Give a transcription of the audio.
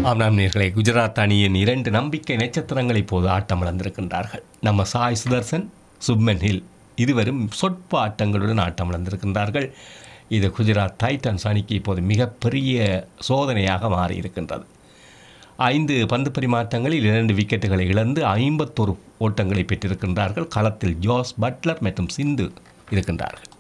ஆம் நேயர்களே, குஜராத் அணியின் 2 நம்பிக்கை நட்சத்திரங்கள் இப்போது ஆட்டம் இழந்திருக்கின்றார்கள். நம்ம சாய் சுதர்சன், சுப்மன் கில் இருவரும் சொற்ப ஆட்டங்களுடன் ஆட்டம் இழந்திருக்கின்றார்கள். இது குஜராத் டைட்டன்ஸ் அணிக்கு இப்போது மிகப்பெரிய சோதனையாக மாறியிருக்கின்றது. 5 பந்து பரிமாற்றங்களில் 2 விக்கெட்டுகளை இழந்து 51 ஓட்டங்களை பெற்றிருக்கின்றார்கள். களத்தில் ஜோஸ் பட்லர் மற்றும் சிந்து இருக்கின்றார்கள்.